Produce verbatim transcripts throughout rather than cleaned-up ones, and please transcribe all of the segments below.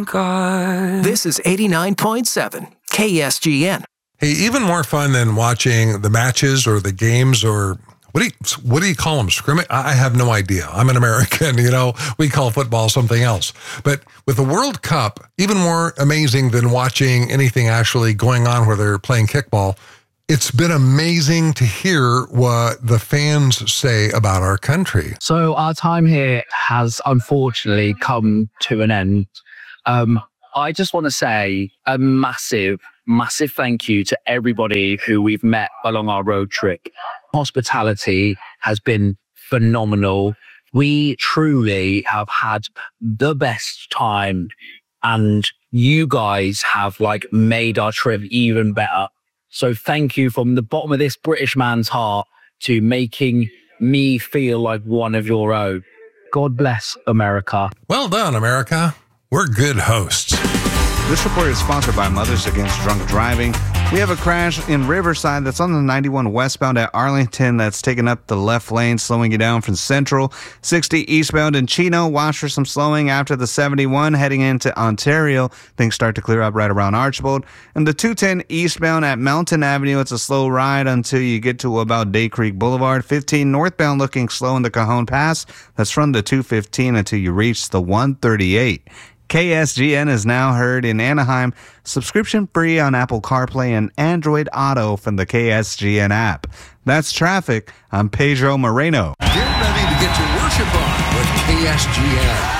thank God. This is eighty-nine point seven K S G N. Hey, even more fun than watching the matches or the games or what do you, what do you call them? Scrimmage? I have no idea. I'm an American, you know, we call football something else. But with the World Cup, even more amazing than watching anything actually going on where they're playing kickball, it's been amazing to hear what the fans say about our country. So our time here has unfortunately come to an end. Um, I just want to say a massive, massive thank you to everybody who we've met along our road trip. Hospitality has been phenomenal. We truly have had the best time, and you guys have like made our trip even better. So thank you from the bottom of this British man's heart to making me feel like one of your own. God bless America. Well done, America. We're good hosts. This report is sponsored by Mothers Against Drunk Driving. We have a crash in Riverside that's on the ninety-one westbound at Arlington that's taking up the left lane, slowing you down from Central. sixty eastbound in Chino, watch for some slowing after the seventy-one heading into Ontario. Things start to clear up right around Archbold. And the two ten eastbound at Mountain Avenue, it's a slow ride until you get to about Day Creek Boulevard. fifteen northbound looking slow in the Cajon Pass. That's from the two fifteen until you reach the one thirty-eight. K S G N is now heard in Anaheim, subscription free on Apple CarPlay and Android Auto from the K S G N app. That's traffic. I'm Pedro Moreno. Get ready to get your worship on with K S G N.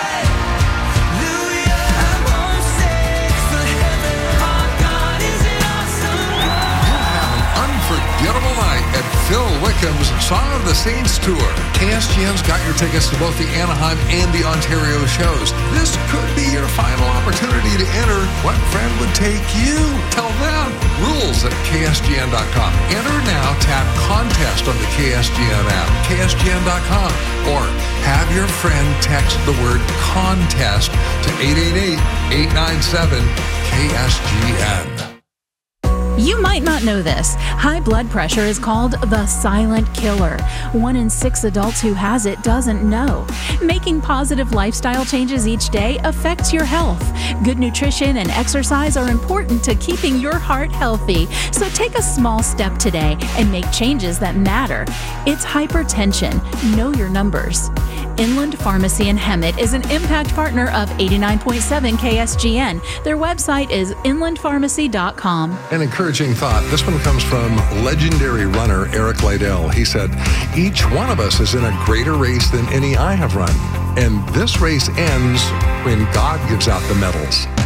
Unforgettable night at Phil Wickham's Song of the Saints Tour. K S G N's got your tickets to both the Anaheim and the Ontario shows. This could be your final opportunity to enter. What friend would take you? Tell them. Rules at K S G N dot com. Enter now. Tap contest on the K S G N app, K S G N dot com. Or have your friend text the word contest to eight eight eight, eight nine seven, K S G N. You might not know this. High blood pressure is called the silent killer. One in six adults who has it doesn't know. Making positive lifestyle changes each day affects your health. Good nutrition and exercise are important to keeping your heart healthy. So take a small step today and make changes that matter. It's hypertension. Know your numbers. Inland Pharmacy in Hemet is an impact partner of eighty-nine point seven K S G N. Their website is inland pharmacy dot com. An encouraging thought. This one comes from legendary runner Eric Liddell. He said, each one of us is in a greater race than any I have run. And this race ends when God gives out the medals.